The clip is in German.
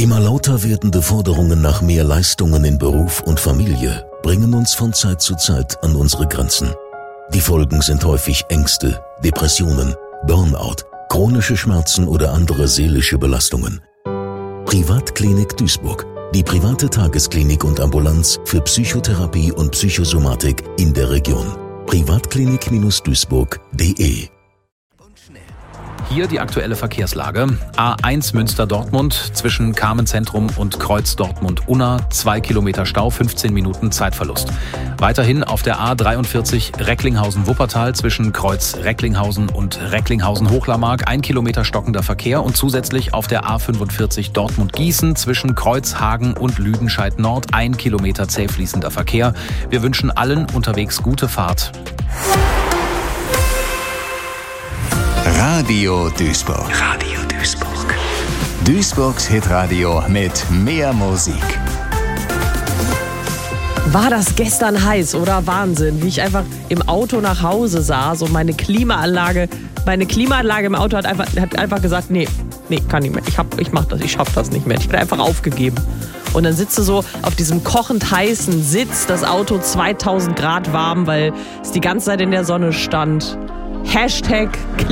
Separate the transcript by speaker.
Speaker 1: Immer lauter werdende Forderungen nach mehr Leistungen in Beruf und Familie bringen uns von Zeit zu Zeit an unsere Grenzen. Die Folgen sind häufig Ängste, Depressionen, Burnout, chronische Schmerzen oder andere seelische Belastungen. Privatklinik Duisburg, die private Tagesklinik und Ambulanz für Psychotherapie und Psychosomatik in der Region. privatklinik-duisburg.de.
Speaker 2: Hier die aktuelle Verkehrslage. A1 Münster-Dortmund zwischen Carmenzentrum und Kreuz Dortmund-Unna. 2 Kilometer Stau, 15 Minuten Zeitverlust. Weiterhin auf der A43 Recklinghausen-Wuppertal zwischen Kreuz Recklinghausen und Recklinghausen-Hochlarmark. 1 Kilometer stockender Verkehr und zusätzlich auf der A45 Dortmund-Gießen zwischen Kreuzhagen und Lüdenscheid-Nord. 1 Kilometer zäh fließender Verkehr. Wir wünschen allen unterwegs gute Fahrt.
Speaker 3: Radio Duisburg. Radio Duisburg. Duisburgs Hitradio mit mehr Musik.
Speaker 4: War das gestern heiß, oder? Wahnsinn, wie ich einfach im Auto nach Hause saß und meine Klimaanlage im Auto hat einfach gesagt, nee, kann nicht mehr. Ich schaff das nicht mehr. Ich bin einfach aufgegeben. Und dann sitzt du so auf diesem kochend heißen Sitz, das Auto 2000 Grad warm, weil es die ganze Zeit in der Sonne stand. #Klima